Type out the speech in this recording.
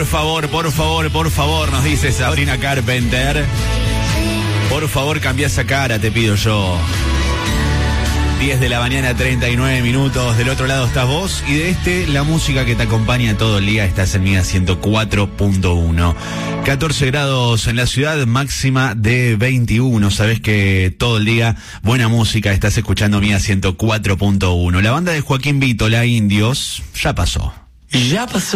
Por favor, nos dice Sabrina Carpenter. Por favor, cambia esa cara, te pido yo. 10 de la mañana, 39 minutos. Del otro lado estás vos y de este, la música que te acompaña todo el día. Estás en Mía 104.1. 14 grados en la ciudad, máxima de 21. Sabés que todo el día, buena música. Estás escuchando Mía 104.1. La banda de Joaquín Vítola, Indios, ya pasó. Ya pasó.